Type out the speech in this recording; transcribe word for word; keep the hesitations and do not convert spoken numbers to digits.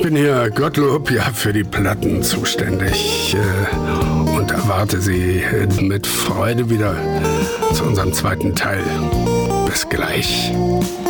bin hier Gottlob ja für die Platten zuständig äh, und erwarte Sie äh, mit Freude wieder zu unserem zweiten Teil. Bis gleich.